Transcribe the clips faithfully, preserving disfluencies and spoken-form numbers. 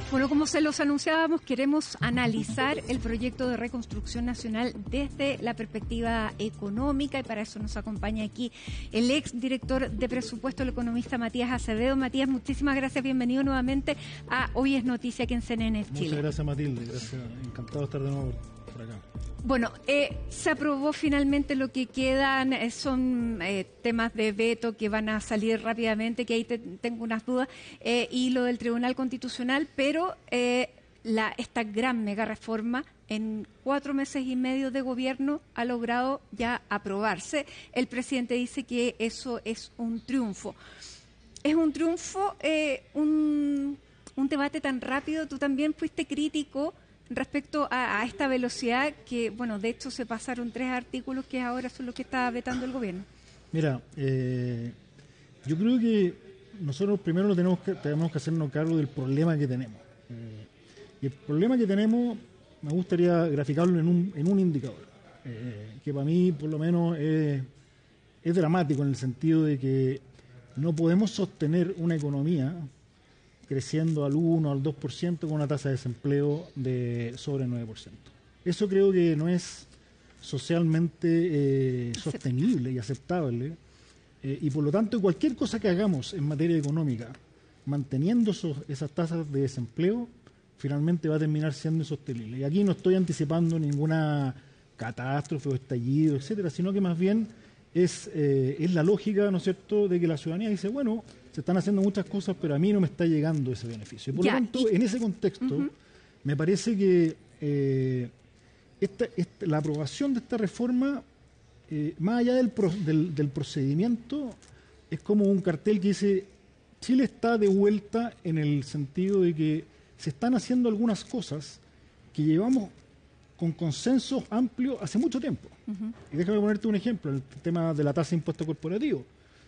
Bueno, como se los anunciábamos, queremos analizar el proyecto de reconstrucción nacional desde la perspectiva económica y para eso nos acompaña aquí el ex director de presupuesto, el economista Matías Acevedo. Matías, muchísimas gracias, bienvenido nuevamente a Hoy es Noticia aquí en C N N Chile. Muchas gracias, Matilde, gracias, encantado de estar de nuevo por acá. Bueno, eh, se aprobó finalmente lo que quedan, eh, son eh, temas de veto que van a salir rápidamente, que ahí te, tengo unas dudas, eh, y lo del Tribunal Constitucional, pero eh, la, esta gran mega reforma en cuatro meses y medio de gobierno ha logrado ya aprobarse. El presidente dice que eso es un triunfo. Es un triunfo, eh, un, un debate tan rápido, tú también fuiste crítico respecto a, a esta velocidad que, bueno, de hecho se pasaron tres artículos que ahora son los que está vetando el gobierno. Mira, eh, yo creo que nosotros primero tenemos que, tenemos que hacernos cargo del problema que tenemos. Eh, y el problema que tenemos, me gustaría graficarlo en un, en un indicador, eh, que para mí por lo menos es, es dramático en el sentido de que no podemos sostener una economía creciendo al uno, al dos por ciento con una tasa de desempleo de sobre el nueve por ciento. Eso creo que no es socialmente eh, sostenible y aceptable, eh, y por lo tanto cualquier cosa que hagamos en materia económica, manteniendo esos, esas tasas de desempleo, finalmente va a terminar siendo insostenible. Y aquí no estoy anticipando ninguna catástrofe o estallido, etcétera, sino que más bien es, eh, es la lógica, ¿no es cierto?, de que la ciudadanía dice, bueno, se están haciendo muchas cosas, pero a mí no me está llegando ese beneficio. Y por ya, lo tanto, y... en ese contexto, uh-huh. me parece que eh, esta, esta, la aprobación de esta reforma, eh, más allá del, pro, del, del procedimiento, es como un cartel que dice, Chile está de vuelta en el sentido de que se están haciendo algunas cosas que llevamos con consenso amplio hace mucho tiempo. Uh-huh. Y déjame ponerte un ejemplo, el tema de la tasa de impuesto corporativo.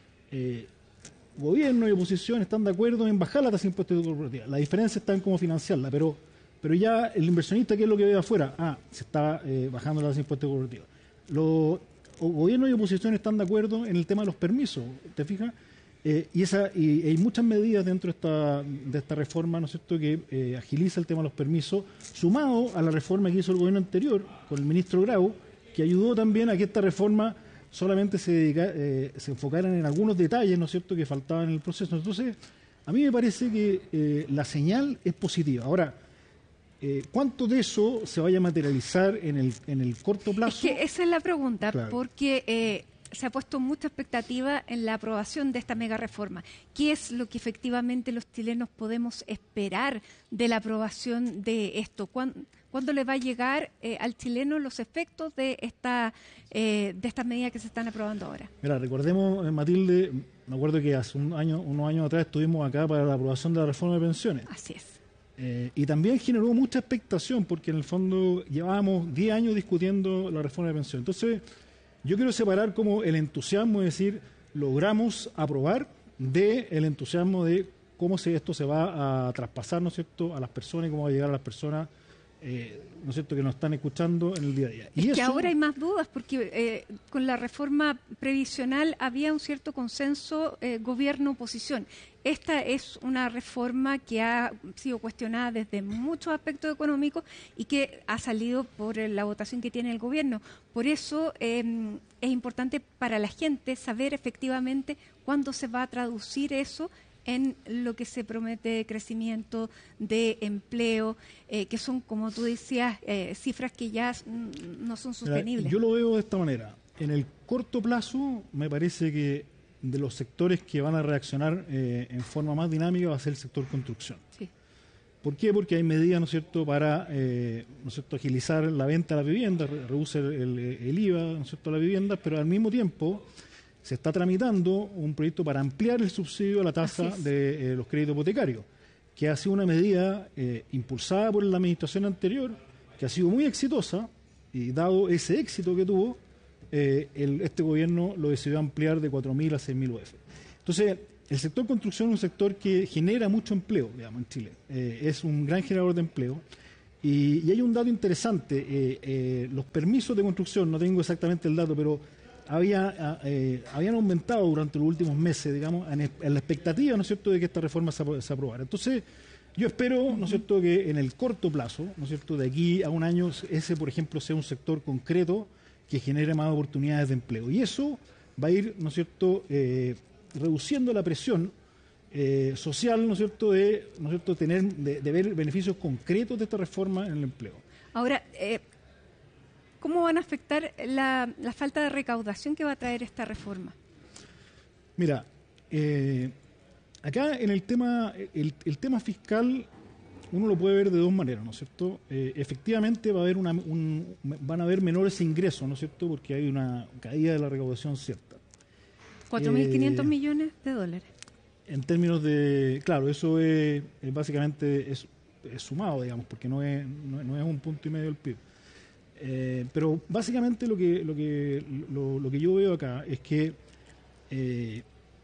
Eh, Gobierno y oposición están de acuerdo en bajar la tasa de impuestos corporativos. La diferencia está en cómo financiarla, pero pero ya el inversionista, ¿qué es lo que ve afuera? Ah, se está eh, bajando la tasa de impuestos corporativos. Los gobierno y oposición están de acuerdo en el tema de los permisos, ¿te fijas? Eh, y esa y hay muchas medidas dentro de esta, de esta reforma, ¿no es cierto?, que eh, agiliza el tema de los permisos, sumado a la reforma que hizo el gobierno anterior con el ministro Grau, que ayudó también a que esta reforma solamente se, dedica, eh, se enfocaran en algunos detalles, ¿no es cierto?, que faltaban en el proceso. Entonces, a mí me parece que eh, la señal es positiva. Ahora, eh, ¿cuánto de eso se vaya a materializar en el, en el corto plazo? Es que esa es la pregunta, claro. porque eh, se ha puesto mucha expectativa en la aprobación de esta mega reforma. ¿Qué es lo que efectivamente los chilenos podemos esperar de la aprobación de esto? ¿Cuándo, ¿cuándo le va a llegar eh, al chileno los efectos de esta eh, de estas medidas que se están aprobando ahora? Mira, recordemos, Matilde, me acuerdo que hace un año, unos años atrás estuvimos acá para la aprobación de la reforma de pensiones. Así es. Eh, y también generó mucha expectación porque en el fondo llevábamos diez años discutiendo la reforma de pensiones. Entonces, yo quiero separar como el entusiasmo de decir, logramos aprobar, de el entusiasmo de cómo se, esto se va a traspasar, ¿no es cierto?, a las personas y cómo va a llegar a las personas, eh, ¿no es cierto?, que nos están escuchando en el día a día. Y es eso, que ahora hay más dudas porque eh, con la reforma previsional había un cierto consenso eh, gobierno-oposición. Esta es una reforma que ha sido cuestionada desde muchos aspectos económicos y que ha salido por la votación que tiene el gobierno. Por eso eh, es importante para la gente saber efectivamente cuándo se va a traducir eso en lo que se promete de crecimiento, de empleo, eh, que son, como tú decías, eh, cifras que ya no son sostenibles. Mira, yo lo veo de esta manera. En el corto plazo, me parece que de los sectores que van a reaccionar eh, en forma más dinámica va a ser el sector construcción. Sí. ¿Por qué? Porque hay medidas, ¿no es cierto?, para eh, ¿no es cierto?, agilizar la venta de la vivienda, re reduce el, el I V A, ¿no es cierto?, a la vivienda, pero al mismo tiempo se está tramitando un proyecto para ampliar el subsidio a la tasa de eh, los créditos hipotecarios, que ha sido una medida eh, impulsada por la administración anterior, que ha sido muy exitosa, y dado ese éxito que tuvo, eh, el, este gobierno lo decidió ampliar de cuatro mil a seis mil U F. Entonces, el sector construcción es un sector que genera mucho empleo, digamos, en Chile. Eh, es un gran generador de empleo. Y, y hay un dato interesante. Eh, eh, los permisos de construcción, no tengo exactamente el dato, pero había eh, habían aumentado durante los últimos meses, digamos, en, en la expectativa, ¿no es cierto?, de que esta reforma se, se aprobara. Entonces, Yo espero, ¿no es cierto?, que en el corto plazo, ¿no es cierto?, de aquí a un año, ese, por ejemplo, sea un sector concreto que genere más oportunidades de empleo. Y eso va a ir, ¿no es cierto?, eh, reduciendo la presión eh, social, ¿no es cierto?, de, ¿no es cierto?, tener, de, de ver beneficios concretos de esta reforma en el empleo. Ahora, eh, ¿cómo van a afectar la, la falta de recaudación que va a traer esta reforma? Mira, eh, acá en el tema, el, el tema fiscal uno lo puede ver de dos maneras, ¿no es cierto? Eh, efectivamente va a haber una, un, van a haber menores ingresos, ¿no es cierto? Porque hay una caída de la recaudación cierta. cuatro mil quinientos eh, millones de dólares. En términos de, claro, eso es, es básicamente es, es sumado, digamos, porque no es, no, no es un punto y medio del P I B. Eh, pero básicamente lo que, lo que, lo, lo que yo veo acá es que eh,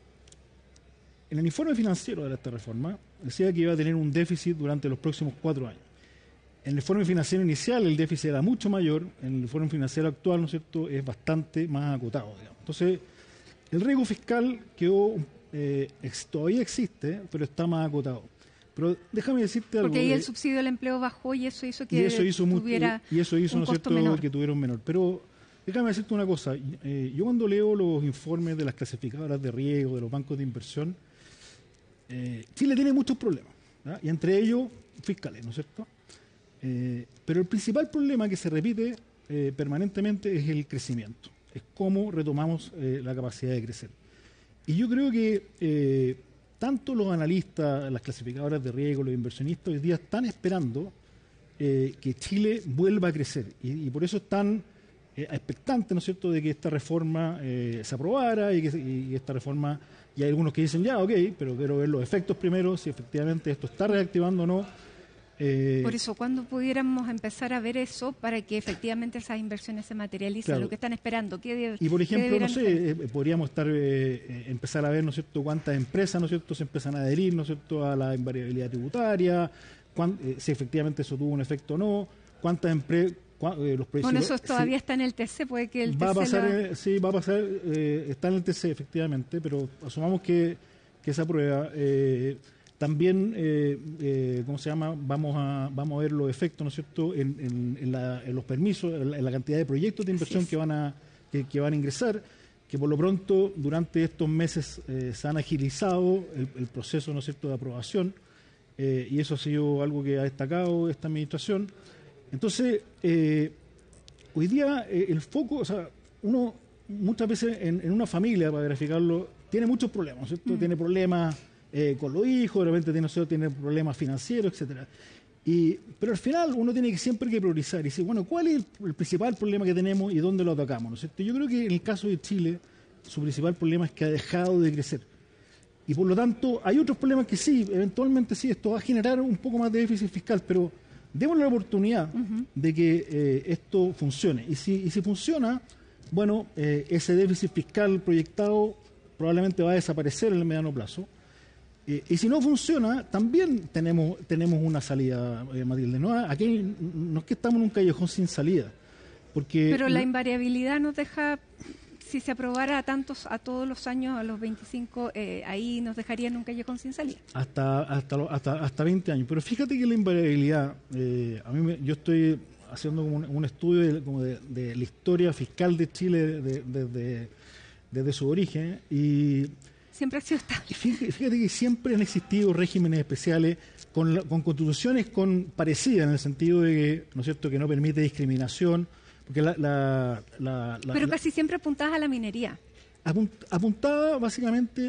en el informe financiero de esta reforma decía que iba a tener un déficit durante los próximos cuatro años. En el informe financiero inicial el déficit era mucho mayor, en el informe financiero actual, ¿no es cierto?, es bastante más acotado, digamos. Entonces, el riesgo fiscal quedó, eh, ex, todavía existe, pero está más acotado. Pero déjame decirte algo. Porque ahí el eh, subsidio del empleo bajó y eso hizo que y eso hizo tuviera y eso hizo, un ¿no es costo cierto?, menor. que tuviera un menor. Pero déjame decirte una cosa. Eh, yo cuando leo los informes de las clasificadoras de riesgo, de los bancos de inversión, eh, Chile tiene muchos problemas, ¿verdad? Y entre ellos fiscales, ¿no es cierto? Eh, pero el principal problema que se repite eh, permanentemente es el crecimiento. Es cómo retomamos eh, la capacidad de crecer. Y yo creo que eh, tanto los analistas, las clasificadoras de riesgo, los inversionistas hoy día están esperando eh, que Chile vuelva a crecer. Y, y por eso están eh, expectantes, ¿no es cierto?, de que esta reforma eh, se aprobara y que y esta reforma, y hay algunos que dicen ya, ok, pero quiero ver los efectos primero, si efectivamente esto está reactivando o no. Eh, Por eso, ¿cuándo pudiéramos empezar a ver eso para que efectivamente esas inversiones se materialicen? Claro. Lo que están esperando. ¿Qué debe, Y por ejemplo, no hacer? sé, eh, podríamos estar eh, eh, empezar a ver, ¿no es cierto?, cuántas empresas, ¿no es cierto?, se empiezan a adherir, ¿no es cierto?, a la invariabilidad tributaria, cuán, eh, si efectivamente eso tuvo un efecto o no, cuántas empresas, eh, los precios. Bueno, eso todavía sí, está en el T C, puede que el va T C a pasar, lo... eh, sí, va a pasar, eh, está en el T C efectivamente, pero asumamos que, que esa prueba. Eh, También, eh, eh, ¿cómo se llama? Vamos a vamos a ver los efectos, ¿no es cierto?, en, en, en, la, en los permisos, en la, en la cantidad de proyectos de inversión que van a que, que van a ingresar, que por lo pronto durante estos meses eh, se han agilizado el, el proceso, ¿no es cierto?, de aprobación, eh, y eso ha sido algo que ha destacado esta administración. Entonces, eh, hoy día eh, el foco, o sea, uno muchas veces en, en una familia, para graficarlo, tiene muchos problemas, ¿no es cierto? Mm. Tiene problemas Eh, con los hijos, de repente tiene, tiene problemas financieros, etcétera. Y, pero al final uno tiene que siempre que priorizar y decir, bueno, ¿cuál es el, el principal problema que tenemos y dónde lo atacamos? ¿No es cierto? Yo creo que en el caso de Chile, su principal problema es que ha dejado de crecer. Y por lo tanto, hay otros problemas que sí, eventualmente sí, esto va a generar un poco más de déficit fiscal, pero démosle la oportunidad uh-huh. de que eh, esto funcione. Y si, y si funciona, bueno, eh, ese déficit fiscal proyectado probablemente va a desaparecer en el mediano plazo. Eh, y si no funciona, también tenemos tenemos una salida, eh, Matilde. ¿No? Aquí no es que estamos en un callejón sin salida. Porque Pero la invariabilidad nos deja, si se aprobara a tantos a todos los años, a los veinticinco, eh, ahí nos dejaría en un callejón sin salida. Hasta hasta hasta, hasta veinte años. Pero fíjate que la invariabilidad, eh, a mí me, yo estoy haciendo como un, un estudio de, como de, de la historia fiscal de Chile desde de, de, de, de su origen y... Siempre ha sido estable. Fíjate, fíjate que siempre han existido regímenes especiales con, la, con constituciones con parecidas en el sentido de que, ¿no es cierto?, que no permite discriminación, porque la, la, la, la pero la, casi siempre apuntadas a la minería. Apunt, apuntaba básicamente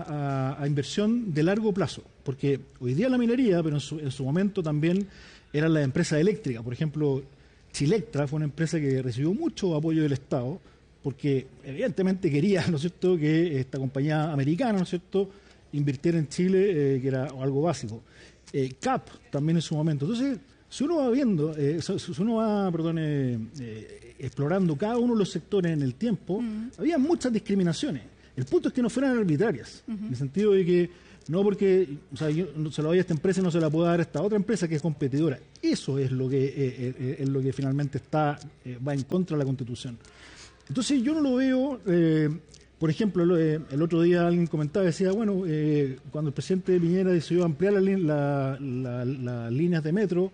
a, a, a inversión de largo plazo, porque hoy día la minería, pero en su, en su momento también eran las empresas eléctricas. Por ejemplo, Chilectra fue una empresa que recibió mucho apoyo del Estado, porque evidentemente quería, ¿no es cierto?, que esta compañía americana, ¿no es cierto?, invirtiera en Chile, eh, que era algo básico. Eh, C A P también en su momento. Entonces, si uno va viendo, eh, si uno va, perdón, eh, eh, explorando cada uno de los sectores en el tiempo, uh-huh. había muchas discriminaciones. El punto es que no fueran arbitrarias, uh-huh. en el sentido de que no porque, o sea, yo se lo doy a esta empresa y no se la puedo dar a esta otra empresa que es competidora. Eso es lo que, eh, eh, es lo que finalmente está eh, va en contra de la Constitución. Entonces yo no lo veo, eh, por ejemplo, lo, eh, el otro día alguien comentaba, decía, bueno, eh, cuando el presidente Piñera decidió ampliar las la, la, la, la líneas de metro,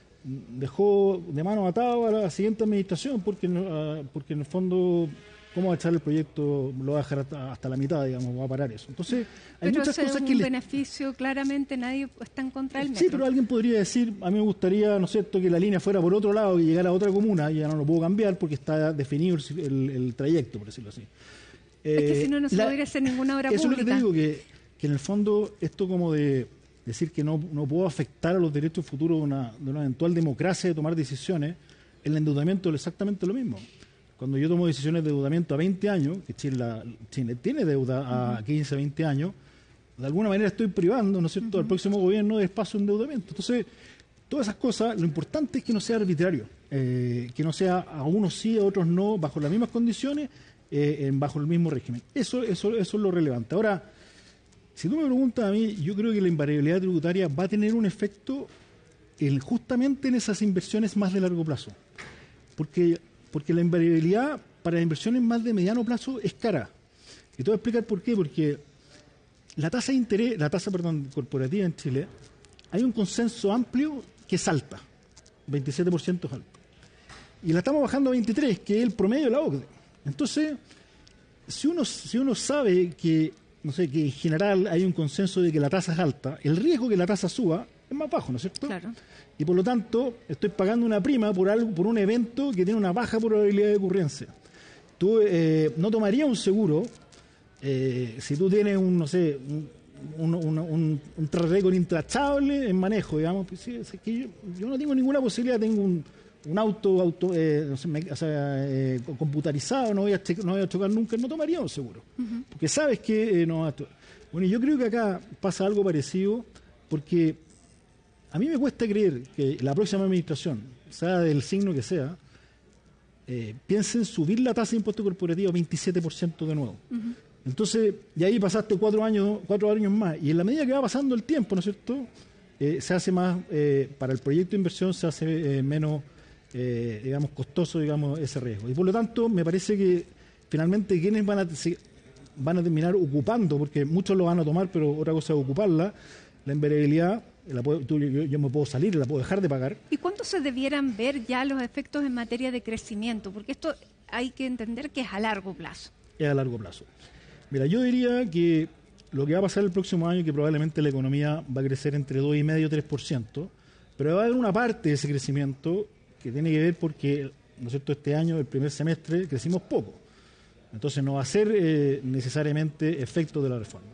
dejó de mano atado a la siguiente administración, porque, uh, porque en el fondo, ¿cómo va a echar el proyecto? Lo va a dejar hasta, hasta la mitad, digamos, va a parar eso. Entonces, hay pero muchas cosas un que... un beneficio, claramente nadie está en contra del metro. Sí, pero alguien podría decir, a mí me gustaría, ¿no es cierto?, que la línea fuera por otro lado, que llegara a otra comuna, y ya no lo puedo cambiar porque está definido el, el, el trayecto, por decirlo así. Es que si no, no se podría hacer ninguna obra eso pública. Eso es lo que te digo, que, que en el fondo esto como de decir que no, no puedo afectar a los derechos futuros de una, de una eventual democracia de tomar decisiones, el endeudamiento es exactamente lo mismo. Cuando yo tomo decisiones de endeudamiento a veinte años, que Chile, la, Chile tiene deuda a quince, veinte años, de alguna manera estoy privando, ¿no es cierto?, uh-huh. al próximo gobierno de espacio de endeudamiento. Entonces, todas esas cosas, lo importante es que no sea arbitrario, eh, que no sea a unos sí, a otros no, bajo las mismas condiciones, Eh, en, bajo el mismo régimen. Eso, eso, eso es lo relevante. Ahora, si tú me preguntas a mí, yo creo que la invariabilidad tributaria va a tener un efecto en, justamente en esas inversiones más de largo plazo. Porque, porque la invariabilidad para inversiones más de mediano plazo es cara. Y te voy a explicar por qué. Porque la tasa de interés, la tasa, perdón, corporativa en Chile, hay un consenso amplio que es alta. veintisiete por ciento es alto. Y la estamos bajando a veintitrés, que es el promedio de la O C D E. Entonces, si uno, si uno sabe que, no sé, que en general hay un consenso de que la tasa es alta, el riesgo que la tasa suba es más bajo, ¿no es cierto? Claro. Y por lo tanto, estoy pagando una prima por algo, por un evento que tiene una baja probabilidad de ocurrencia. Tú eh, no tomarías un seguro eh, si tú tienes un, no sé, un, un, un, un track record intrachable en manejo, digamos. Pues sí, es que yo, yo no tengo ninguna posibilidad, tengo un un auto, auto eh, no sé, me, o sea, eh, computarizado, no voy, a che- no voy a chocar nunca, no tomaría un seguro. Uh-huh. Porque sabes que eh, no va a chocar. Bueno, yo creo que acá pasa algo parecido, porque a mí me cuesta creer que la próxima administración, sea del signo que sea, eh, piense en subir la tasa de impuesto corporativo a veintisiete por ciento de nuevo. Uh-huh. Entonces, y ahí pasaste cuatro años, cuatro años más, y en la medida que va pasando el tiempo, ¿no es cierto?, eh, se hace más, eh, para el proyecto de inversión se hace eh, menos... Eh, digamos, costoso, digamos, ese riesgo. Y por lo tanto, me parece que finalmente quienes van a, se, van a terminar ocupando, porque muchos lo van a tomar, pero otra cosa es ocuparla, la invariabilidad, la puedo, tú, yo, yo me puedo salir, la puedo dejar de pagar. ¿Y cuándo se debieran ver ya los efectos en materia de crecimiento? Porque esto hay que entender que es a largo plazo. Es a largo plazo. Mira, yo diría que lo que va a pasar el próximo año, que probablemente la economía va a crecer entre dos coma cinco y tres por ciento, pero va a haber una parte de ese crecimiento que tiene que ver porque, ¿no es cierto?, este año, el primer semestre, crecimos poco. Entonces no va a ser eh, necesariamente efecto de la reforma.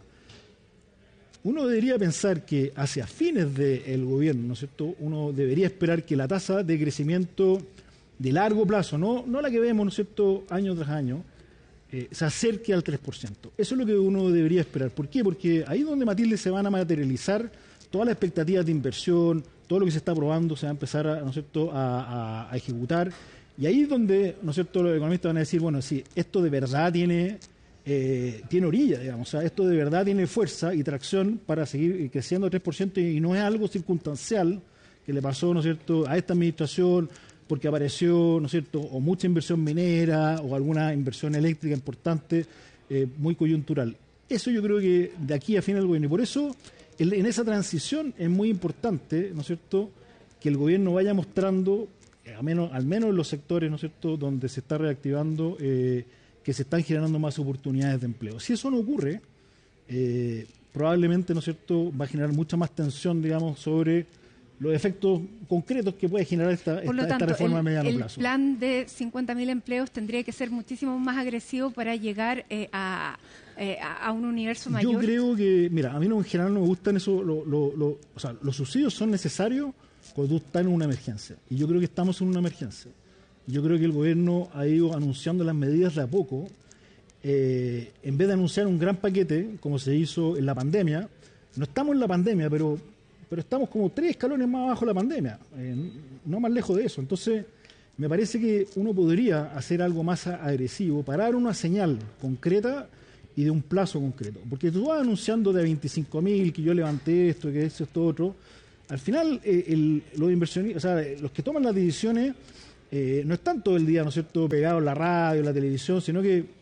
Uno debería pensar que hacia fines del gobierno, ¿no es cierto?, uno debería esperar que la tasa de crecimiento de largo plazo, no, no la que vemos, ¿no es cierto?, año tras año, eh, se acerque al tres por ciento. Eso es lo que uno debería esperar. ¿Por qué? Porque ahí es donde, Matilde, se van a materializar todas las expectativas de inversión, todo lo que se está aprobando se va a empezar a, ¿no es cierto?, a, a, a ejecutar. Y ahí es donde, ¿no es cierto?, los economistas van a decir, bueno, sí, esto de verdad tiene, eh, tiene orilla, digamos, o sea, esto de verdad tiene fuerza y tracción para seguir creciendo tres por ciento y no es algo circunstancial que le pasó, ¿no es cierto?, a esta administración porque apareció, ¿no es cierto?, o mucha inversión minera o alguna inversión eléctrica importante, eh, muy coyuntural. Eso yo creo que de aquí a fin del gobierno, y por eso en esa transición es muy importante, ¿no es cierto?, que el gobierno vaya mostrando, al menos, al menos en los sectores, ¿no es cierto?, donde se está reactivando, eh, que se están generando más oportunidades de empleo. Si eso no ocurre, eh, probablemente, ¿no es cierto?, va a generar mucha más tensión, digamos, sobre los efectos concretos que puede generar esta, esta, tanto, esta reforma el, a mediano el plazo. El plan de cincuenta mil empleos tendría que ser muchísimo más agresivo para llegar eh, a, eh, a un universo mayor. Yo creo que, mira, a mí no, en general no me gustan eso, lo, lo, lo, o sea, los subsidios son necesarios cuando tú estás en una emergencia. Y yo creo que estamos en una emergencia. Yo creo que el gobierno ha ido anunciando las medidas de a poco, eh, en vez de anunciar un gran paquete, como se hizo en la pandemia. No estamos en la pandemia, pero... pero estamos como tres escalones más abajo de la pandemia, eh, no más lejos de eso. Entonces, me parece que uno podría hacer algo más agresivo para dar una señal concreta y de un plazo concreto. Porque tú vas anunciando de veinticinco mil, que yo levanté esto, que eso, esto, otro. Al final, eh, el, los inversionistas, o sea, los que toman las decisiones, eh, no están todo el día, ¿no es cierto?, pegados en la radio, en la televisión, sino que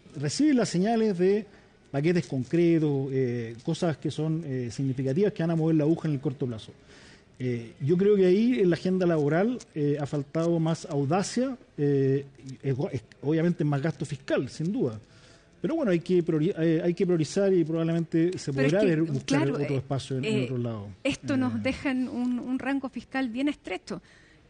recibe las señales de paquetes concretos, eh, cosas que son eh, significativas que van a mover la aguja en el corto plazo. Eh, yo creo que ahí en la agenda laboral eh, ha faltado más audacia, eh, es, es, obviamente más gasto fiscal, sin duda. Pero bueno, hay que priori- eh, hay que priorizar y probablemente se Pero podrá es que, ver, buscar claro, otro eh, espacio en, eh, en otro lado. Esto Eh, nos deja en un, un rango fiscal bien estrecho.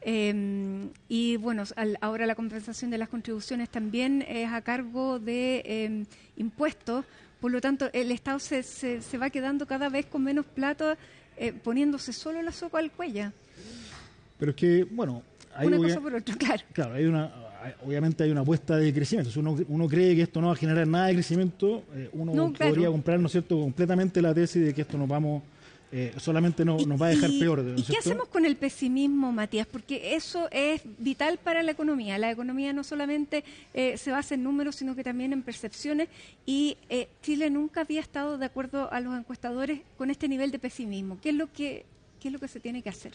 Eh, y bueno, al, ahora la compensación de las contribuciones también es a cargo de eh, impuestos, por lo tanto el Estado se, se, se va quedando cada vez con menos plata, eh, poniéndose solo la soga al cuello. Pero es que, bueno, hay Una obvia- cosa por otra, claro. Claro, hay una, hay- obviamente hay una apuesta de crecimiento. Si uno, uno cree que esto no va a generar nada de crecimiento, eh, uno No, claro. podría comprar, ¿no es cierto?, completamente la tesis de que esto nos vamos, eh, solamente no, Y- nos va a dejar y- peor. ¿no es ¿Y qué cierto? hacemos con el pesimismo, Matías? Porque eso es vital para la economía. La economía no solamente eh, se basa en números, sino que también en percepciones. Y eh, Chile nunca había estado, de acuerdo a los encuestadores, con este nivel de pesimismo. ¿Qué es lo que, qué es lo que se tiene que hacer?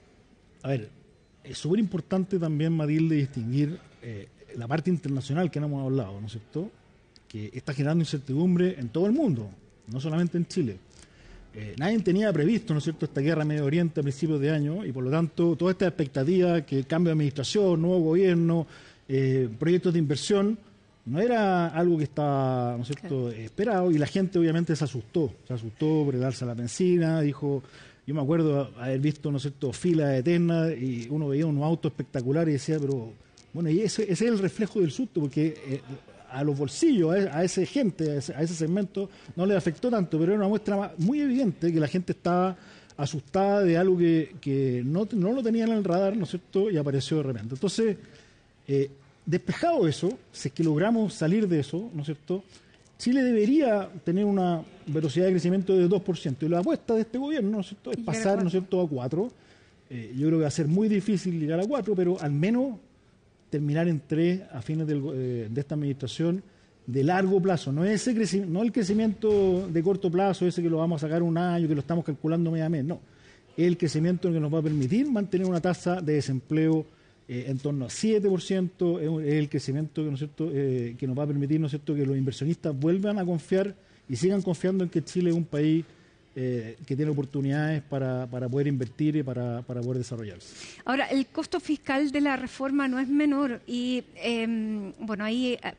A ver, es súper importante también, Matilde, distinguir eh, la parte internacional que no hemos hablado, ¿no es cierto?, que está generando incertidumbre en todo el mundo, no solamente en Chile. Eh, nadie tenía previsto, ¿no es cierto?, esta guerra en Medio Oriente a principios de año, y por lo tanto toda esta expectativa que cambio de administración, nuevo gobierno, eh, proyectos de inversión, no era algo que estaba, ¿no es cierto?, esperado, y la gente obviamente se asustó, se asustó por el alza de la benzina, dijo... Yo me acuerdo haber visto, ¿no es cierto?, filas eternas y uno veía unos autos espectaculares y decía, pero bueno, y ese, ese es el reflejo del susto, porque eh, a los bolsillos, a, a esa gente, a ese, a ese segmento, no le afectó tanto, pero era una muestra muy evidente que la gente estaba asustada de algo que, que no, no lo tenían en el radar, ¿no es cierto?, y apareció de repente. Entonces, eh, despejado eso, si es que logramos salir de eso, ¿no es cierto?, Chile debería tener una velocidad de crecimiento de dos por ciento. Y la apuesta de este gobierno, ¿no es cierto?, es pasar, ¿no es cierto?, a cuatro. Eh, yo creo que va a ser muy difícil llegar a cuatro, pero al menos terminar en tres a fines del, eh, de esta administración de largo plazo. No es ese crecimiento, no el crecimiento de corto plazo, ese que lo vamos a sacar un año, que lo estamos calculando mes a mes. No. Es el crecimiento que nos va a permitir mantener una tasa de desempleo Eh, en torno a siete por ciento, es, es el crecimiento que, ¿no es cierto?, eh, que nos va a permitir, ¿no es cierto?, que los inversionistas vuelvan a confiar y sigan confiando en que Chile es un país eh, que tiene oportunidades para, para poder invertir y para, para poder desarrollarse. Ahora, el costo fiscal de la reforma no es menor y, eh, bueno, ahí eh,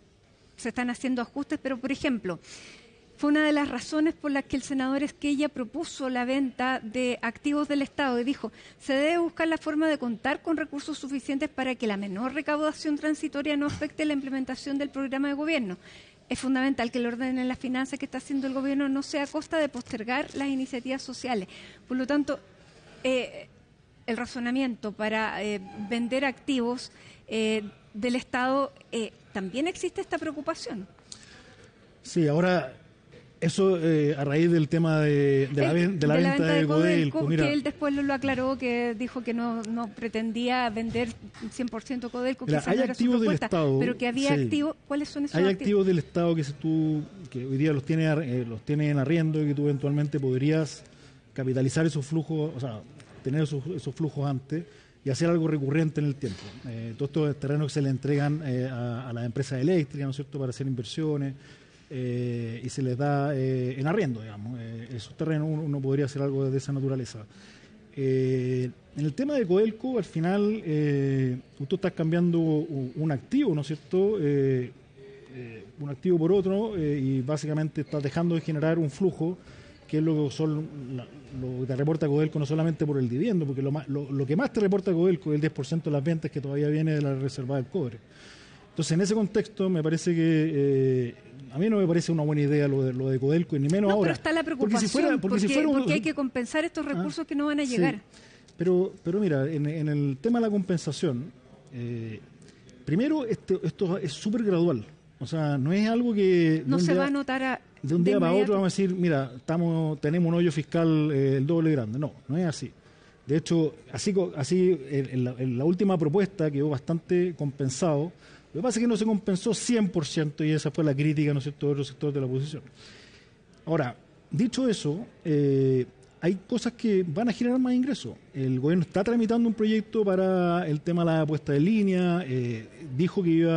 se están haciendo ajustes, pero, por ejemplo, fue una de las razones por las que el senador Esquella propuso la venta de activos del Estado y dijo, se debe buscar la forma de contar con recursos suficientes para que la menor recaudación transitoria no afecte la implementación del programa de gobierno. Es fundamental que el orden en las finanzas que está haciendo el gobierno no sea a costa de postergar las iniciativas sociales. Por lo tanto, eh, el razonamiento para eh, vender activos eh, del Estado, eh, también existe esta preocupación. Sí, ahora... Eso eh, a raíz del tema de, de, la, el, de la de venta de, de Codelco. Codelco, Mira, que él después lo, lo aclaró, que dijo que no, no pretendía vender cien por ciento Codelco, que mira, esa hay no era su activos del propuesta, Estado, pero que había sí. activos. ¿Cuáles son esos hay activos? activos del Estado que, si tú, que hoy día los tiene, eh, los tiene en arriendo y que tú eventualmente podrías capitalizar esos flujos, o sea, tener esos, esos flujos antes y hacer algo recurrente en el tiempo. Eh, todos estos terrenos que se le entregan eh, a, a las empresas eléctricas, ¿no es cierto?, para hacer inversiones. Eh, y se les da eh, en arriendo, digamos. Eh, esos terrenos uno, uno podría hacer algo de esa naturaleza. Eh, en el tema de Codelco, al final, eh, tú estás cambiando un, un activo, ¿no es cierto?, eh, eh, un activo por otro, eh, y básicamente estás dejando de generar un flujo, que es lo que, son, la, lo que te reporta Codelco, no solamente por el dividendo, porque lo, más, lo, lo que más te reporta Codelco es el diez por ciento de las ventas que todavía viene de la reserva del cobre. Entonces, en ese contexto, me parece que eh, a mí no me parece una buena idea lo de, lo de Codelco, y ni menos no, ahora. Pero está la preocupación, porque, si fuera, porque, porque, si fuera un, porque hay que compensar estos recursos ah, que no van a llegar. Sí. Pero, pero mira, en, en el tema de la compensación, eh, primero, este, esto es súper gradual. O sea, no es algo que... No se día, va a notar a, de un día de para otro vamos a decir, mira, estamos tenemos un hoyo fiscal eh, el doble grande. No, no es así. De hecho, así, así en, la, en la última propuesta quedó bastante compensado. Lo que pasa es que no se compensó cien por ciento y esa fue la crítica, ¿no es cierto?, de otros sectores de la oposición. Ahora, dicho eso, eh, hay cosas que van a generar más ingresos. El gobierno está tramitando un proyecto para el tema de la puesta en línea, eh, dijo que iba